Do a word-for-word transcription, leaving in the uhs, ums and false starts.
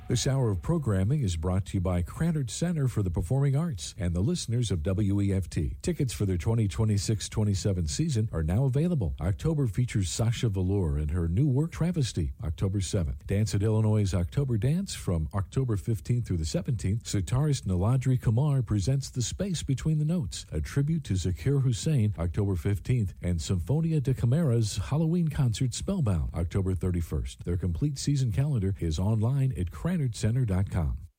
This hour of programming is brought to you by Krannert Center for the Performing Arts and the listeners of W E F T. Tickets for their twenty twenty-six twenty-seven season are now available. October features Sasha Velour and her new work Travesty, October seventh. Dance at Illinois' October Dance from October fifteenth through the seventeenth. Sitarist Niladri Kumar presents The Space Between the Notes, a tribute to Zakir Hussain, October fifteenth, and Symphonia de Camara's Halloween concert Spellbound, October thirty-first. Their complete season calendar is online at Krannert Center dot com.